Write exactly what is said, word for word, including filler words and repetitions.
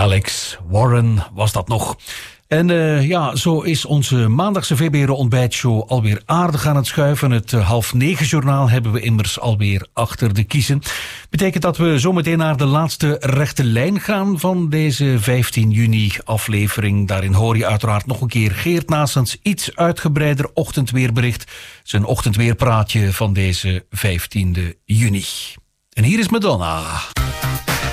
Alex Warren was dat nog. En uh, ja, zo is onze maandagse V B R ontbijtshow alweer aardig aan het schuiven. Het uh, half negen journaal hebben we immers alweer achter de kiezen. Betekent dat we zometeen naar de laatste rechte lijn gaan van deze vijftien juni aflevering. Daarin hoor je uiteraard nog een keer Geert Naessens iets uitgebreider ochtendweerbericht. Zijn ochtendweerpraatje van deze vijftiende juni. En hier is Madonna.